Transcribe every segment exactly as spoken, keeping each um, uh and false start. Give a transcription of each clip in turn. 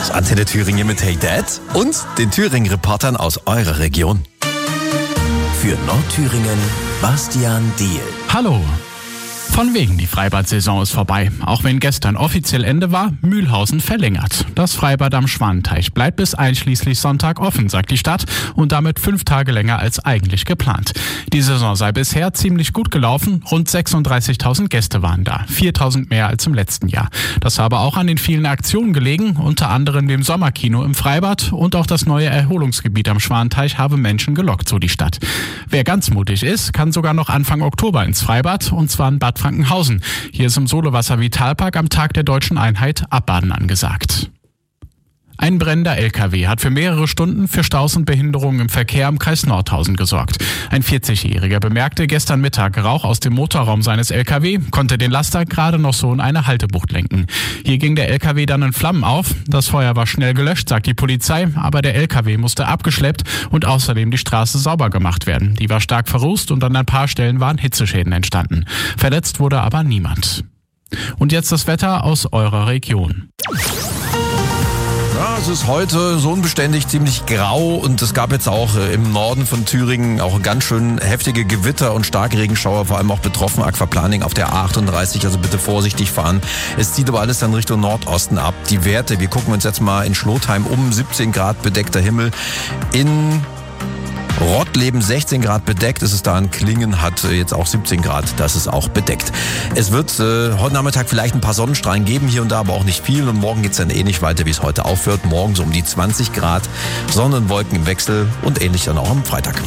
aus Antenne Thüringen mit Hey Dad und den Thüringen-Reportern aus eurer Region. Für Nordthüringen, Bastian Diehl. Hallo. Von wegen, die Freibad-Saison ist vorbei. Auch wenn gestern offiziell Ende war, Mühlhausen verlängert. Das Freibad am Schwanenteich bleibt bis einschließlich Sonntag offen, sagt die Stadt, und damit fünf Tage länger als eigentlich geplant. Die Saison sei bisher ziemlich gut gelaufen. Rund sechsunddreißigtausend Gäste waren da, viertausend mehr als im letzten Jahr. Das habe auch an den vielen Aktionen gelegen, unter anderem dem Sommerkino im Freibad, und auch das neue Erholungsgebiet am Schwanenteich habe Menschen gelockt, so die Stadt. Wer ganz mutig ist, kann sogar noch Anfang Oktober ins Freibad, und zwar in Bad Frankenhausen. Hier ist im Solowasser Vitalpark am Tag der Deutschen Einheit Abbaden angesagt. Ein brennender L K W hat für mehrere Stunden für Staus und Behinderungen im Verkehr im Kreis Nordhausen gesorgt. Ein vierzigjähriger bemerkte gestern Mittag Rauch aus dem Motorraum seines L K W, konnte den Laster gerade noch so in eine Haltebucht lenken. Hier ging der L K W dann in Flammen auf. Das Feuer war schnell gelöscht, sagt die Polizei, aber der L K W musste abgeschleppt und außerdem die Straße sauber gemacht werden. Die war stark verrußt und an ein paar Stellen waren Hitzeschäden entstanden. Verletzt wurde aber niemand. Und jetzt das Wetter aus eurer Region. Ja, es ist heute so unbeständig, ziemlich grau, und es gab jetzt auch äh, im Norden von Thüringen auch ganz schön heftige Gewitter und Starkregenschauer, vor allem auch betroffen Aquaplaning auf der A achtunddreißig, also bitte vorsichtig fahren. Es zieht aber alles dann Richtung Nordosten ab. Die Werte, wir gucken uns jetzt mal in Schlotheim um, siebzehn Grad bedeckter Himmel, in Rottleben sechzehn Grad bedeckt, ist es da in Klingen, hat jetzt auch siebzehn Grad, das ist auch bedeckt. Es wird äh, heute Nachmittag vielleicht ein paar Sonnenstrahlen geben, hier und da aber auch nicht viel, und morgen geht's dann ähnlich weiter, wie es heute aufhört. Morgen so um die zwanzig Grad, Sonnenwolken im Wechsel und ähnlich dann auch am Freitag.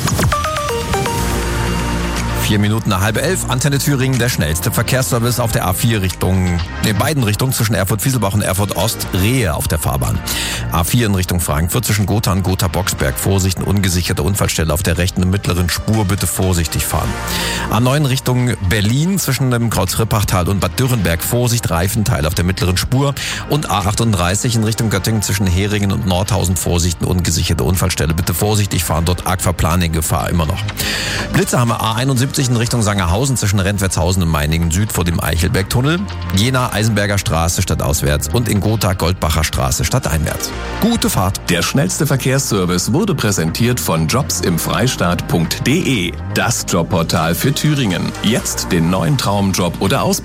Vier Minuten nach halb elf, Antenne Thüringen, der schnellste Verkehrsservice auf der A vier Richtung, in beiden Richtungen zwischen Erfurt-Fieselbach und Erfurt-Ost, Rehe auf der Fahrbahn. A vier in Richtung Frankfurt zwischen Gotha und Gotha-Boxberg, Vorsicht, eine ungesicherte Unfallstelle auf der rechten und mittleren Spur, bitte vorsichtig fahren. A neun Richtung Berlin zwischen dem Kreuz-Rippachtal und Bad Dürrenberg, Vorsicht, Reifenteil auf der mittleren Spur, und A achtunddreißig in Richtung Göttingen zwischen Heringen und Nordhausen, Vorsicht, eine ungesicherte Unfallstelle, bitte vorsichtig fahren, dort Aquaplaning-Gefahr immer noch. Blitze haben wir A einundsiebzig in Richtung Sangerhausen zwischen Rentwertshausen und Meiningen Süd vor dem Eichelbergtunnel, Jena Eisenberger Straße stadtauswärts und in Gotha Goldbacher Straße stadteinwärts. Gute Fahrt. Der schnellste Verkehrsservice wurde präsentiert von jobs im freistaat punkt de, das Jobportal für Thüringen. Jetzt den neuen Traumjob oder Ausbildung